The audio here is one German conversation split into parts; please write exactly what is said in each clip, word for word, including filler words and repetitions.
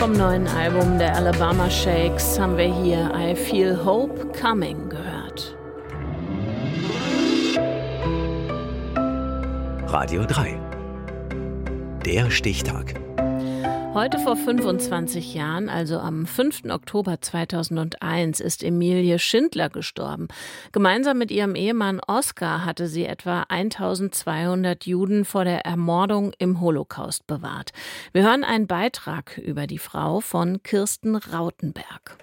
Vom neuen Album der Alabama Shakes haben wir hier I Feel Hope Coming gehört. Radio drei. Der Stichtag. Heute vor fünfundzwanzig Jahren, also am fünften Oktober zweitausendeins, ist Emilie Schindler gestorben. Gemeinsam mit ihrem Ehemann Oskar hatte sie etwa eintausendzweihundert Juden vor der Ermordung im Holocaust bewahrt. Wir hören einen Beitrag über die Frau von Kirsten Rautenberg.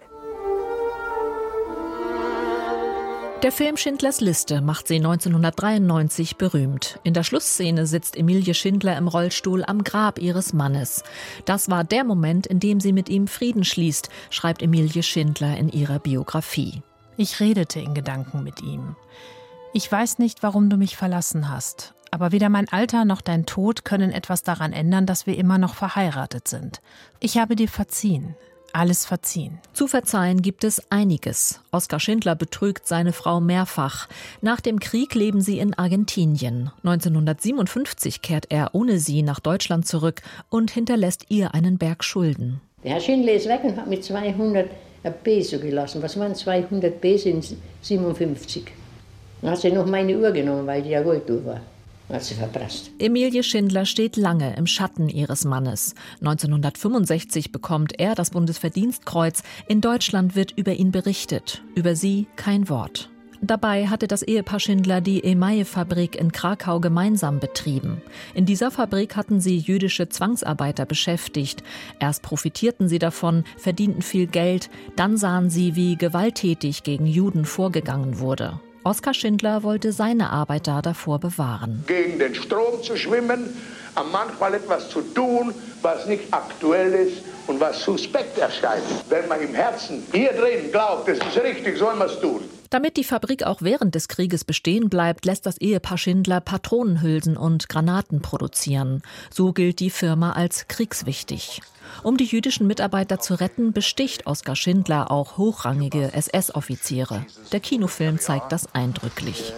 Der Film Schindlers Liste macht sie neunzehnhundertdreiundneunzig berühmt. In der Schlussszene sitzt Emilie Schindler im Rollstuhl am Grab ihres Mannes. Das war der Moment, in dem sie mit ihm Frieden schließt, schreibt Emilie Schindler in ihrer Biografie. Ich redete in Gedanken mit ihm. Ich weiß nicht, warum du mich verlassen hast. Aber weder mein Alter noch dein Tod können etwas daran ändern, dass wir immer noch verheiratet sind. Ich habe dir verziehen. Alles verziehen. Zu verzeihen gibt es einiges. Oskar Schindler betrügt seine Frau mehrfach. Nach dem Krieg leben sie in Argentinien. neunzehnhundertsiebenundfünfzig kehrt er ohne sie nach Deutschland zurück und hinterlässt ihr einen Berg Schulden. Der Herr Schindler ist weg und hat mit zweihundert Peso gelassen. Was waren zweihundert Peso in siebenundfünfzig? Dann hat sie noch meine Uhr genommen, weil die ja Golduhr war. Hat sie verprasst. Emilie Schindler steht lange im Schatten ihres Mannes. neunzehnhundertfünfundsechzig bekommt er das Bundesverdienstkreuz. In Deutschland wird über ihn berichtet, über sie kein Wort. Dabei hatte das Ehepaar Schindler die Emaille-Fabrik in Krakau gemeinsam betrieben. In dieser Fabrik hatten sie jüdische Zwangsarbeiter beschäftigt. Erst profitierten sie davon, verdienten viel Geld, dann sahen sie, wie gewalttätig gegen Juden vorgegangen wurde. Oskar Schindler wollte seine Arbeiter davor bewahren. Gegen den Strom zu schwimmen, manchmal etwas zu tun, was nicht aktuell ist und was suspekt erscheint. Wenn man im Herzen hier drin glaubt, es ist richtig, soll man es tun. Damit die Fabrik auch während des Krieges bestehen bleibt, lässt das Ehepaar Schindler Patronenhülsen und Granaten produzieren. So gilt die Firma als kriegswichtig. Um die jüdischen Mitarbeiter zu retten, besticht Oskar Schindler auch hochrangige S S-Offiziere. Der Kinofilm zeigt das eindrücklich.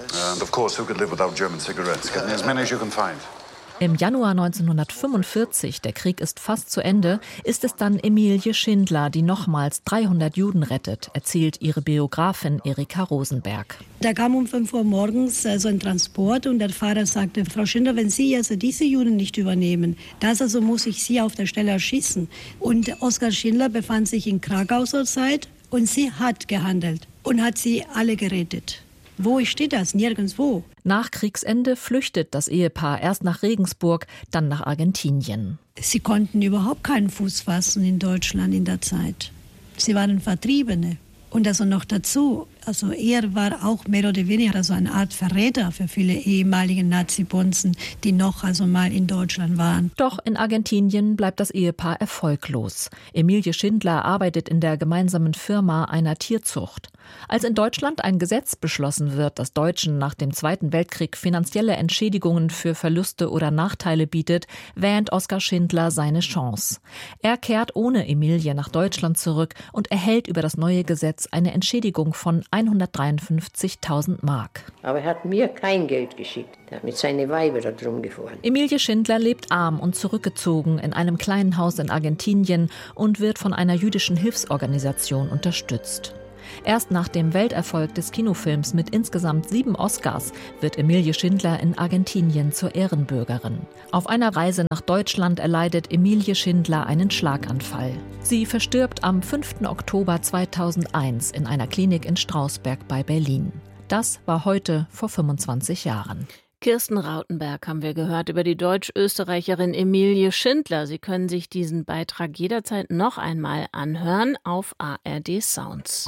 Im Januar neunzehnhundertfünfundvierzig, der Krieg ist fast zu Ende, ist es dann Emilie Schindler, die nochmals dreihundert Juden rettet, erzählt ihre Biografin Erika Rosenberg. Da kam um fünf Uhr morgens äh, so ein Transport und der Fahrer sagte, Frau Schindler, wenn Sie also diese Juden nicht übernehmen, das also muss ich Sie auf der Stelle erschießen. Und Oskar Schindler befand sich in Krakau zur Zeit und sie hat gehandelt und hat sie alle gerettet. Wo steht das? Nirgendwo. Nach Kriegsende flüchtet das Ehepaar erst nach Regensburg, dann nach Argentinien. Sie konnten überhaupt keinen Fuß fassen in Deutschland in der Zeit. Sie waren Vertriebene. Und also noch dazu, also er war auch mehr oder weniger so eine Art Verräter für viele ehemalige Nazi-Bonzen, die noch also mal in Deutschland waren. Doch in Argentinien bleibt das Ehepaar erfolglos. Emilie Schindler arbeitet in der gemeinsamen Firma einer Tierzucht. Als in Deutschland ein Gesetz beschlossen wird, das Deutschen nach dem Zweiten Weltkrieg finanzielle Entschädigungen für Verluste oder Nachteile bietet, wähnt Oskar Schindler seine Chance. Er kehrt ohne Emilie nach Deutschland zurück und erhält über das neue Gesetz eine Entschädigung von hundertdreiundfünfzigtausend Mark. Aber er hat mir kein Geld geschickt. Er hat mit seinen Weibern da drum gefahren. Emilie Schindler lebt arm und zurückgezogen in einem kleinen Haus in Argentinien und wird von einer jüdischen Hilfsorganisation unterstützt. Erst nach dem Welterfolg des Kinofilms mit insgesamt sieben Oscars wird Emilie Schindler in Argentinien zur Ehrenbürgerin. Auf einer Reise nach Deutschland erleidet Emilie Schindler einen Schlaganfall. Sie verstirbt am fünften Oktober zweitausendeins in einer Klinik in Strausberg bei Berlin. Das war heute vor fünfundzwanzig Jahren. Kirsten Rautenberg haben wir gehört über die Deutsch-Österreicherin Emilie Schindler. Sie können sich diesen Beitrag jederzeit noch einmal anhören auf A R D Sounds.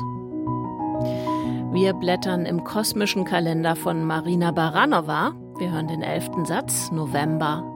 Wir blättern im kosmischen Kalender von Marina Baranova. Wir hören den elften Satz, November